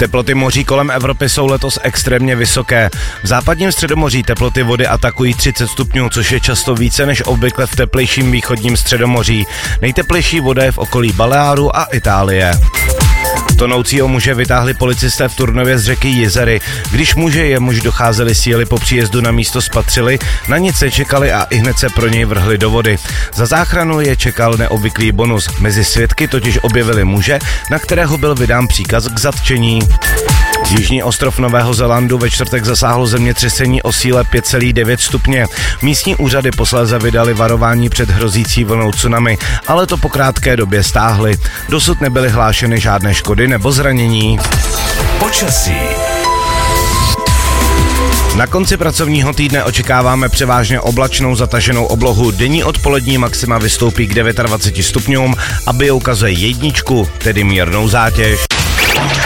Teploty moří kolem Evropy jsou letos extrémně vysoké. V západním Středomoří teploty vody atakují 30 stupňů, což je často více než obvykle v teplejším východním Středomoří. Nejteplejší voda je v okolí Baleáru a Itálie. Tonoucího muže vytáhli policisté v Turnově z řeky Jizery. Když jemuž docházely síly po příjezdu na místo spatřili, na nic nečekali a ihned se pro něj vrhli do vody. Za záchranu je čekal neobvyklý bonus. Mezi svědky totiž objevili muže, na kterého byl vydán příkaz k zatčení. Jižní ostrov Nového Zélandu ve čtvrtek zasáhlo zemětřesení o síle 5,9 stupně. Místní úřady posléze vydali varování před hrozící vlnou tsunami, ale to po krátké době stáhly. Dosud nebyly hlášeny žádné škody nebo zranění. Počasí. Na konci pracovního týdne očekáváme převážně oblačnou zataženou oblohu. Denní odpolední maxima vystoupí k 29 stupňům a ukazuje jedničku, tedy mírnou zátěž.